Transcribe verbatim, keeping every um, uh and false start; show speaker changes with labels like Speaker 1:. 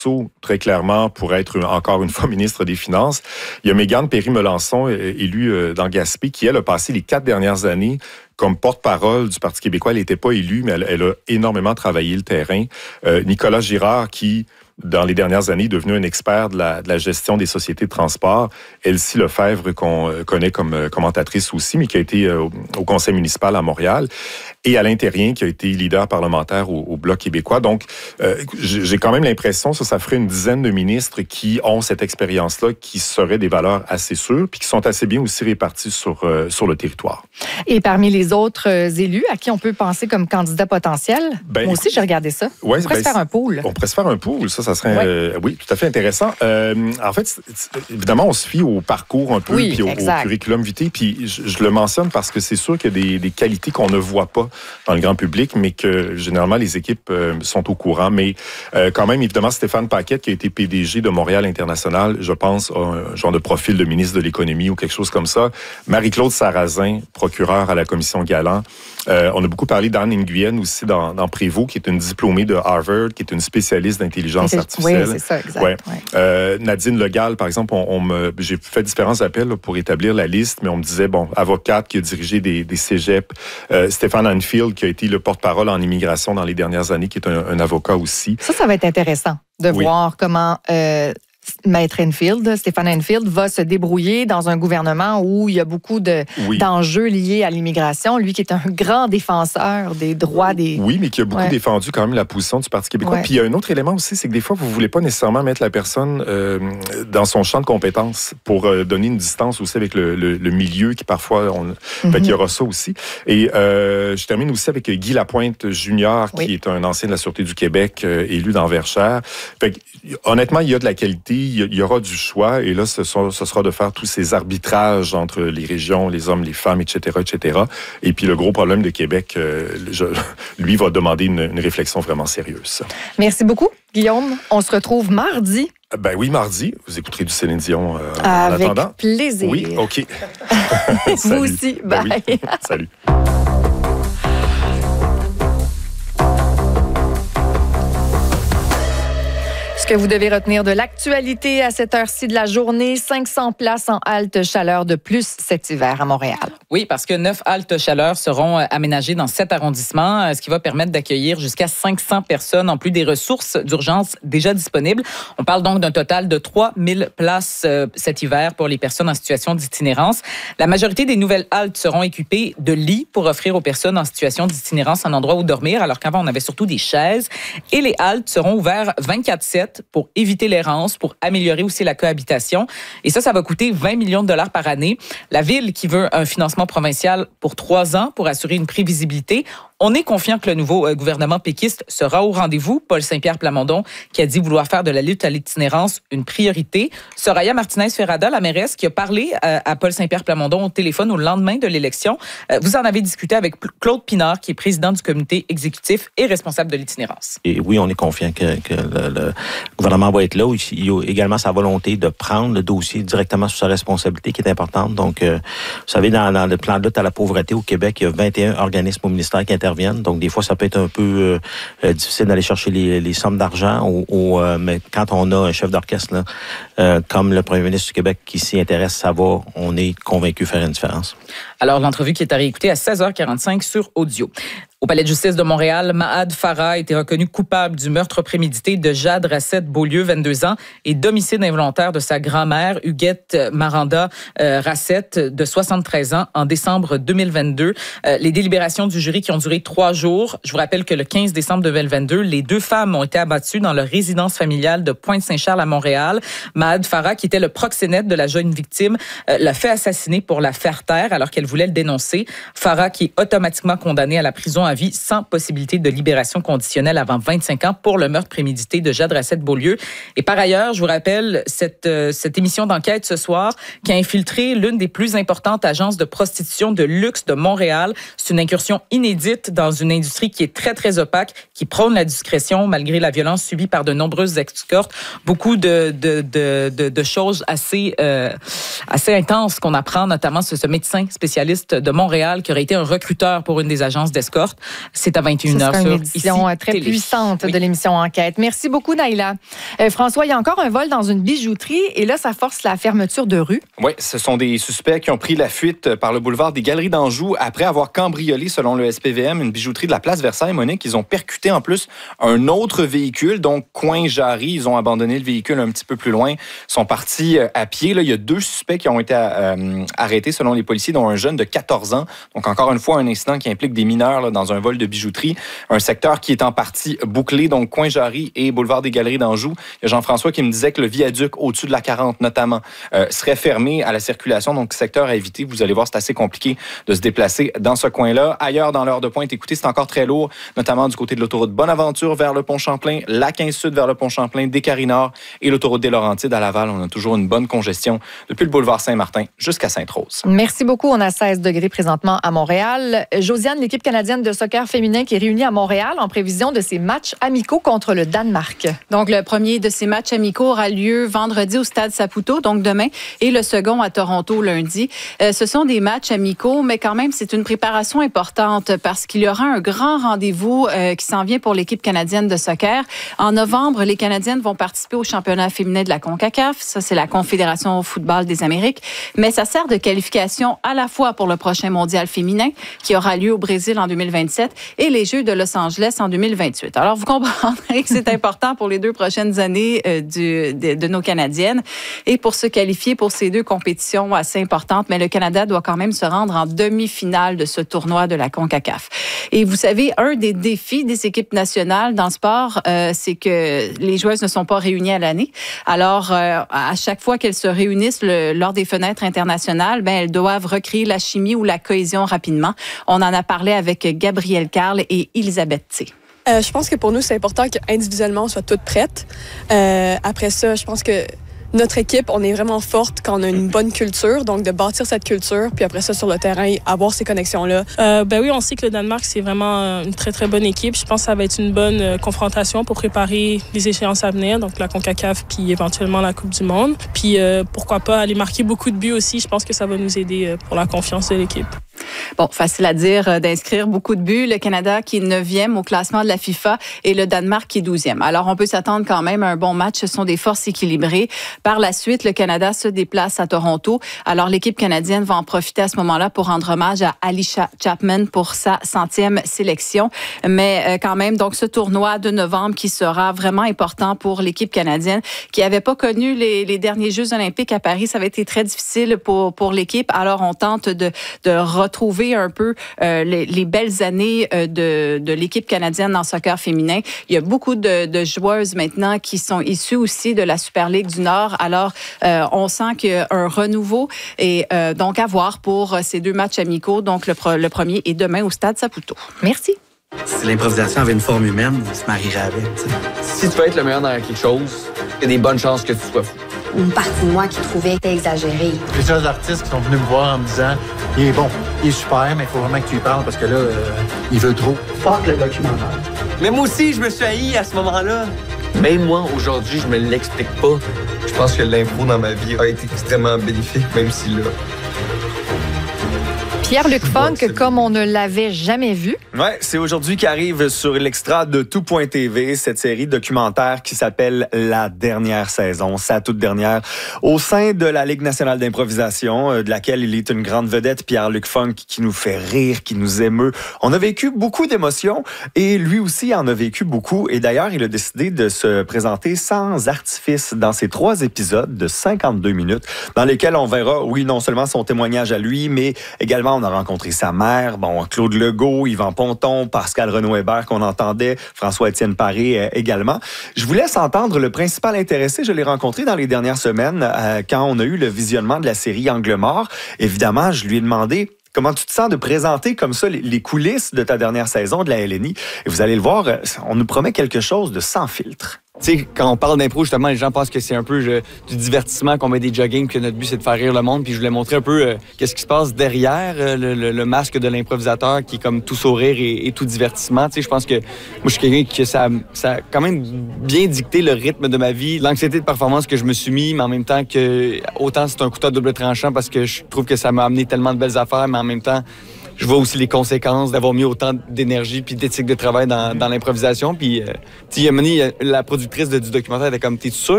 Speaker 1: très clairement, pour être encore une fois ministre des Finances. Il y a Mégane Perry-Melançon, élue dans Gaspé, qui, elle, a passé les quatre dernières années comme porte-parole du Parti québécois. Elle n'était pas élue, mais elle, elle a énormément travaillé le terrain. Euh, Nicolas Girard, qui, dans les dernières années, est devenu un expert de la, de la gestion des sociétés de transport. Elsie Lefebvre, qu'on connaît comme commentatrice aussi, mais qui a été au, au conseil municipal à Montréal. Et Alain Terrien, qui a été leader parlementaire au, au Bloc québécois. Donc, euh, j'ai quand même l'impression, ça, ça ferait une dizaine de ministres qui ont cette expérience-là, qui seraient des valeurs assez sûres, puis qui sont assez bien aussi répartis sur, euh, sur le territoire.
Speaker 2: Et parmi les autres élus à qui on peut penser comme candidat potentiel, ben, moi aussi, j'ai regardé ça.
Speaker 1: Ouais,
Speaker 2: on pourrait
Speaker 1: ben,
Speaker 2: se faire un pool.
Speaker 1: On pourrait se faire un pool, ça, ça serait, ouais. euh, oui, tout à fait intéressant. Euh, en fait, c'est, c'est, évidemment, on se fie au parcours un peu,
Speaker 2: oui,
Speaker 1: puis au, au curriculum vitae, puis je, je le mentionne parce que c'est sûr qu'il y a des, des qualités qu'on ne voit pas dans le grand public, mais que généralement les équipes euh, sont au courant. Mais euh, quand même, évidemment, Stéphane Paquette, qui a été P D G de Montréal International, je pense, a un genre de profil de ministre de l'Économie ou quelque chose comme ça. Marie-Claude Sarrazin, procureure à la Commission Galland. Euh, on a beaucoup parlé d'Anne Nguyen aussi dans, dans Prévost, qui est une diplômée de Harvard, qui est une spécialiste d'intelligence artificielle.
Speaker 2: Oui, c'est ça, exact.
Speaker 1: Ouais. Ouais. Euh, Nadine Legal, par exemple, on, on me, j'ai fait différents appels là, pour établir la liste, mais on me disait, bon, avocate qui a dirigé des, des cégeps. Euh, Stéphane Anfield, qui a été le porte-parole en immigration dans les dernières années, qui est un, un avocat aussi.
Speaker 2: Ça, ça va être intéressant de oui. voir comment euh, Maître Enfield, Stéphane Enfield, va se débrouiller dans un gouvernement où il y a beaucoup de, oui. d'enjeux liés à l'immigration. Lui qui est un grand défenseur des droits des...
Speaker 1: Oui, mais qui a beaucoup ouais. défendu quand même la position du Parti québécois. Ouais. Puis il y a un autre élément aussi, c'est que des fois, vous ne voulez pas nécessairement mettre la personne euh, dans son champ de compétences pour euh, donner une distance aussi avec le, le, le milieu qui parfois... On... Mm-hmm. Fait qu'il y aura ça aussi. Et euh, je termine aussi avec Guy Lapointe Junior, oui. qui est un ancien de la Sûreté du Québec, euh, élu dans Verchères. Fait que, honnêtement, il y a de la qualité, il y aura du choix, et là, ce sera, ce sera de faire tous ces arbitrages entre les régions, les hommes, les femmes, et cetera, et cetera. Et puis, le gros problème de Québec, euh, je, lui, va demander une, une réflexion vraiment sérieuse.
Speaker 2: Merci beaucoup, Guillaume. On se retrouve mardi.
Speaker 1: Ben oui, mardi. Vous écouterez du Céline Dion euh, en
Speaker 2: Avec
Speaker 1: attendant.
Speaker 2: Avec plaisir.
Speaker 1: Oui, OK.
Speaker 2: Vous aussi. Bye.
Speaker 1: Ben oui. Salut.
Speaker 2: Ce que vous devez retenir de l'actualité à cette heure-ci de la journée, cinq cents places en halte chaleur de plus cet hiver à Montréal.
Speaker 3: Oui, parce que neuf haltes chaleur seront aménagées dans sept arrondissements, ce qui va permettre d'accueillir jusqu'à cinq cents personnes, en plus des ressources d'urgence déjà disponibles. On parle donc d'un total de trois mille places cet hiver pour les personnes en situation d'itinérance. La majorité des nouvelles haltes seront équipées de lits pour offrir aux personnes en situation d'itinérance un endroit où dormir, alors qu'avant, on avait surtout des chaises. Et les haltes seront ouvertes vingt-quatre sept pour éviter l'errance, pour améliorer aussi la cohabitation. Et ça, ça va coûter vingt millions de dollars par année. La Ville qui veut un financement provincial pour trois ans pour assurer une prévisibilité. On est confiant que le nouveau gouvernement péquiste sera au rendez-vous. Paul Saint-Pierre Plamondon, qui a dit vouloir faire de la lutte à l'itinérance une priorité. Soraya Martinez-Ferrada, la mairesse, qui a parlé à Paul Saint-Pierre Plamondon au téléphone au lendemain de l'élection. Vous en avez discuté avec Claude Pinard, qui est président du comité exécutif et responsable de l'itinérance.
Speaker 4: Et oui, on est confiant que, que le, le gouvernement va être là. Il y a également sa volonté de prendre le dossier directement sous sa responsabilité, qui est importante. Donc, euh, vous savez, dans, dans le plan de lutte à la pauvreté au Québec, il y a vingt et un organismes au ministère qui interviennent. Donc, des fois, ça peut être un peu euh, difficile d'aller chercher les, les sommes d'argent. Ou, ou, euh, mais quand on a un chef d'orchestre là, euh, comme le premier ministre du Québec qui s'y intéresse, ça va, on est convaincu faire une différence.
Speaker 3: Alors, l'entrevue qui est à réécouter à seize heures quarante-cinq sur Audio. Au Palais de justice de Montréal, Mahad Farah a été reconnu coupable du meurtre prémédité de Jade Racette-Beaulieu, vingt-deux ans, et d'homicide involontaire de sa grand-mère, Huguette Maranda euh, Racette, de soixante-treize ans, en décembre deux mille vingt-deux. Euh, les délibérations du jury qui ont duré trois jours. Je vous rappelle que le quinze décembre deux mille vingt-deux, les deux femmes ont été abattues dans leur résidence familiale de Pointe-Saint-Charles à Montréal. Mahad Farah, qui était le proxénète de la jeune victime, euh, l'a fait assassiner pour la faire taire alors qu'elle voulait le dénoncer. Farah, qui est automatiquement condamné à la prison à vie sans possibilité de libération conditionnelle avant vingt-cinq ans pour le meurtre prémédité de Jade Racette-Beaulieu. Et par ailleurs, je vous rappelle cette, euh, cette émission d'enquête ce soir qui a infiltré l'une des plus importantes agences de prostitution de luxe de Montréal. C'est une incursion inédite dans une industrie qui est très, très opaque, qui prône la discrétion malgré la violence subie par de nombreuses escortes. Beaucoup de, de, de, de, de choses assez, euh, assez intenses qu'on apprend, notamment ce, ce médecin spécialiste de Montréal qui aurait été un recruteur pour une des agences d'escorte. C'est à vingt et une heures sur
Speaker 2: une édition
Speaker 3: ici,
Speaker 2: très
Speaker 3: télé.
Speaker 2: puissante
Speaker 3: Oui.
Speaker 2: de l'émission Enquête. Merci beaucoup, Naïla. Euh, François, il y a encore un vol dans une bijouterie et là, ça force la fermeture de rue.
Speaker 5: Oui, ce sont des suspects qui ont pris la fuite par le boulevard des Galeries d'Anjou après avoir cambriolé, selon le S P V M, une bijouterie de la place Versailles. Monique, ils ont percuté en plus un autre véhicule, donc coin Jarry. Ils ont abandonné le véhicule un petit peu plus loin. Ils sont partis à pied. Là, il y a deux suspects qui ont été euh, arrêtés, selon les policiers, dont un jeune de quatorze ans. Donc, encore une fois, un incident qui implique des mineurs là, dans un vol de bijouterie. Un secteur qui est en partie bouclé, donc coin Jarry et boulevard des Galeries d'Anjou. Il y a Jean-François qui me disait que le viaduc au-dessus de la quarante, notamment, euh, serait fermé à la circulation. Donc, secteur à éviter. Vous allez voir, c'est assez compliqué de se déplacer dans ce coin-là. Ailleurs, dans l'heure de pointe, écoutez, c'est encore très lourd, notamment du côté de l'autoroute Bonaventure vers le Pont-Champlain, la quinze Sud vers le Pont-Champlain, Descaries-Nord et l'autoroute des Laurentides à Laval. On a toujours une bonne congestion depuis le boulevard Saint-Martin jusqu'à Sainte-Rose.
Speaker 2: Merci beaucoup. On a seize degrés présentement à Montréal. Josiane, l'équipe canadienne de soccer féminin qui est réunie à Montréal en prévision de ses matchs amicaux contre le Danemark.
Speaker 6: Donc, le premier de ces matchs amicaux aura lieu vendredi au Stade Saputo, donc demain, et le second à Toronto lundi. Euh, ce sont des matchs amicaux, mais quand même, c'est une préparation importante parce qu'il y aura un grand rendez-vous euh, qui s'en vient pour l'équipe canadienne de soccer. En novembre, les Canadiennes vont participer au championnat féminin de la CONCACAF. Ça, c'est la Confédération au football des Amériques. Mais ça sert de qualification à la fois pour le prochain mondial féminin qui aura lieu au Brésil en deux mille vingt-sept et les Jeux de Los Angeles en deux mille vingt-huit. Alors, vous comprendrez que c'est important pour les deux prochaines années euh, du, de, de nos Canadiennes et pour se qualifier pour ces deux compétitions assez importantes. Mais le Canada doit quand même se rendre en demi-finale de ce tournoi de la CONCACAF. Et vous savez, un des défis des équipes nationales dans le sport, euh, c'est que les joueuses ne sont pas réunies à l'année. Alors, euh, à chaque fois qu'elles se réunissent le, lors des fenêtres internationales, ben, elles doivent recréer la chimie ou la cohésion rapidement. On en a parlé avec Gabrielle Carle et Elisabeth T.
Speaker 7: Euh, je pense que pour nous, c'est important qu'individuellement, on soit toutes prêtes. Euh, après ça, je pense que notre équipe, on est vraiment forte quand on a une bonne culture, donc de bâtir cette culture, puis après ça, sur le terrain, avoir ces connexions-là.
Speaker 8: Euh, ben oui, on sait que le Danemark, c'est vraiment une très, très bonne équipe. Je pense que ça va être une bonne euh, confrontation pour préparer les échéances à venir, donc la CONCACAF, puis éventuellement la Coupe du Monde. Puis euh, pourquoi pas aller marquer beaucoup de buts aussi. Je pense que ça va nous aider euh, pour la confiance de l'équipe.
Speaker 6: Bon, facile à dire euh, d'inscrire beaucoup de buts. Le Canada qui est neuvième au classement de la FIFA et le Danemark qui est douzième. Alors, on peut s'attendre quand même à un bon match. Ce sont des forces équilibrées. Par la suite, le Canada se déplace à Toronto. Alors, l'équipe canadienne va en profiter à ce moment-là pour rendre hommage à Alicia Chapman pour sa centième sélection. Mais euh, quand même, donc, ce tournoi de novembre qui sera vraiment important pour l'équipe canadienne qui n'avait pas connu les, les derniers Jeux olympiques à Paris. Ça avait été très difficile pour, pour l'équipe. Alors, on tente de, de retrouver un peu euh, les, les belles années euh, de, de l'équipe canadienne en soccer féminin. Il y a beaucoup de, de joueuses maintenant qui sont issues aussi de la Super Ligue du Nord. Alors, euh, on sent qu'il y a un renouveau et euh, donc à voir pour ces deux matchs amicaux. Donc, le, le premier est demain au Stade Saputo.
Speaker 2: Merci.
Speaker 9: Si l'improvisation avait une forme humaine, on se marierait avec. T'sais.
Speaker 10: Si tu veux être le meilleur dans quelque chose, il y a des bonnes chances que tu sois fou.
Speaker 11: Une partie de moi qui trouvait que c'était exagéré.
Speaker 12: Plusieurs artistes qui sont venus me voir en me disant « Il est bon, il est super, mais il faut vraiment que tu lui parles parce que là, euh, il veut trop. »
Speaker 11: Fuck le documentaire.
Speaker 10: Mais moi aussi, je me suis haï à ce moment-là. Même moi, aujourd'hui, je me l'explique pas. Je pense que l'impro dans ma vie a été extrêmement bénéfique, même si là...
Speaker 2: Pierre-Luc Funk, comme on ne l'avait jamais vu.
Speaker 13: Ouais, c'est aujourd'hui qu'arrive sur l'extra de tout point T V cette série documentaire qui s'appelle La dernière saison, sa toute dernière, au sein de la Ligue nationale d'improvisation, de laquelle il est une grande vedette, Pierre-Luc Funk, qui nous fait rire, qui nous émeut. On a vécu beaucoup d'émotions et lui aussi en a vécu beaucoup. Et d'ailleurs, il a décidé de se présenter sans artifice dans ces trois épisodes de cinquante-deux minutes, dans lesquels on verra, oui, non seulement son témoignage à lui, mais également on a rencontré sa mère, bon, Claude Legault, Yvan Ponton, Pascal Renaud-Hébert qu'on entendait, François-Étienne Paré euh, également. Je vous laisse entendre le principal intéressé. Je l'ai rencontré dans les dernières semaines euh, quand on a eu le visionnement de la série Angle mort. Évidemment, je lui ai demandé comment tu te sens de présenter comme ça les coulisses de ta dernière saison de la L N I. Et vous allez le voir, on nous promet quelque chose de sans filtre.
Speaker 10: Tu sais, quand on parle d'impro, justement, les gens pensent que c'est un peu je, du divertissement, qu'on met des jogging, que notre but, c'est de faire rire le monde. Puis je voulais montrer un peu euh, qu'est-ce qui se passe derrière euh, le, le, le masque de l'improvisateur qui est comme tout sourire et, et tout divertissement. Tu sais, je pense que moi, je suis quelqu'un qui ça, ça a quand même bien dicté le rythme de ma vie. L'anxiété de performance que je me suis mis, mais en même temps que autant c'est un couteau à double tranchant parce que je trouve que ça m'a amené tellement de belles affaires, mais en même temps, je vois aussi les conséquences d'avoir mis autant d'énergie puis d'éthique de travail dans, dans l'improvisation. Puis, euh, tu sais, la productrice de, du documentaire était comme, t'es sûr